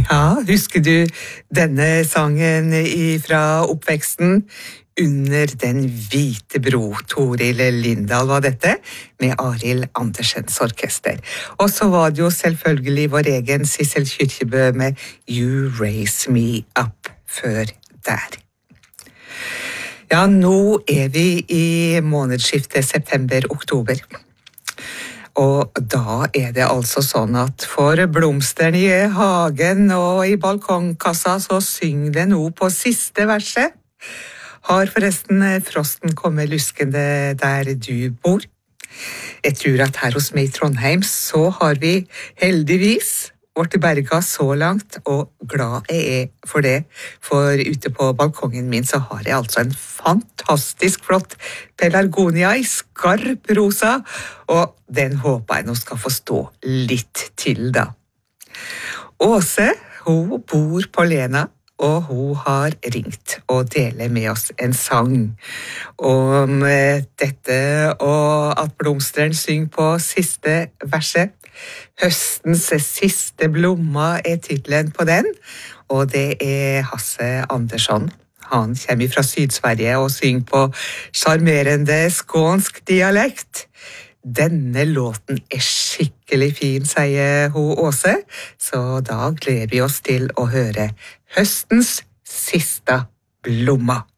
Ja, husker du denne sangen fra oppveksten? Under den hvite bro, Toril Lindahl var dette, med Arild Andersens orkester. Og så var det jo selvfølgelig vår egen Sissel Kyrkjebø med You Raise Me Up før der. Ja, nå vi i månedsskiftet september-oktober. Og da det altså sånn at for blomsterne i hagen og i balkongkassa så synger det nå på siste verset. Har forresten frosten kommet luskende der du bor? Jeg tror at her hos meg i Trondheim så har vi heldigvis vært berga så langt, og glad jeg for det. For ute på balkongen min så har jeg altså en fantastisk flott pelargonia i skarp rosa, og den håper jeg nå skal få stå litt til da. Åse, hun bor på Lena, og hun har ringt og deler med oss en sang om dette, og at blomsteren synger på siste verset. Høstens siste blomma titlen på den, og det Hasse Andersson. Han kommer fra Syd-Sverige og synger på charmerende skånsk dialekt. Denne låten skikkelig fin, sier hun Åse, så da gleder vi oss til å høre høstens siste blomma.